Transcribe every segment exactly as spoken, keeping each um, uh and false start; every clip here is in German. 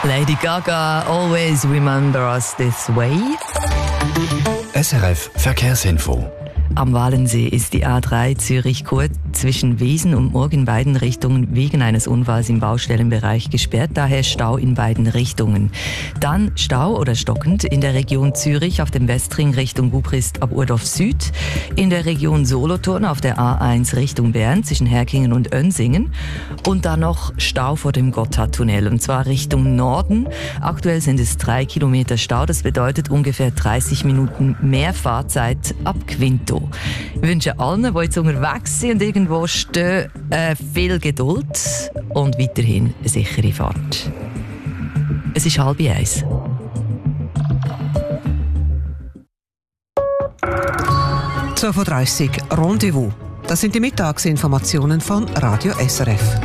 Lady Gaga, always remember us this way. S R F Verkehrsinfo. Am Walensee ist die A drei Zürich-Chur zwischen Wiesen und Murg in beiden Richtungen wegen eines Unfalls im Baustellenbereich gesperrt, daher Stau in beiden Richtungen. Dann Stau oder stockend in der Region Zürich auf dem Westring Richtung Bubrist ab Urdorf Süd, in der Region Solothurn auf der A eins Richtung Bern zwischen Herkingen und Önsingen und dann noch Stau vor dem Gotthardtunnel und zwar Richtung Norden. Aktuell sind es drei Kilometer Stau, das bedeutet ungefähr dreißig Minuten mehr Fahrzeit ab Quinto. Ich wünsche allen, die jetzt unterwegs sind und irgendwo stehen, äh, viel Geduld und weiterhin eine sichere Fahrt. Es ist halb eins. zwölf Uhr dreißig Rendezvous. Das sind die Mittagsinformationen von Radio S R F.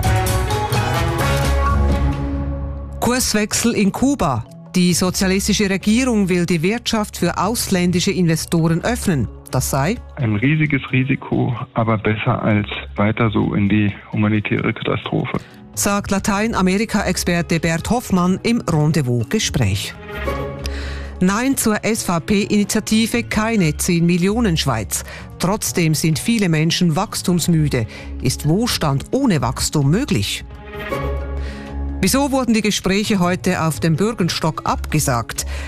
Kurswechsel in Kuba. Die sozialistische Regierung will die Wirtschaft für ausländische Investoren öffnen. Das sei ein riesiges Risiko, aber besser als weiter so in die humanitäre Katastrophe, sagt Lateinamerika-Experte Bert Hoffmann im Rendezvous-Gespräch. Nein zur S V P-Initiative Keine zehn Millionen Schweiz. Trotzdem sind viele Menschen wachstumsmüde. Ist Wohlstand ohne Wachstum möglich? Wieso wurden die Gespräche heute auf dem Bürgenstock abgesagt?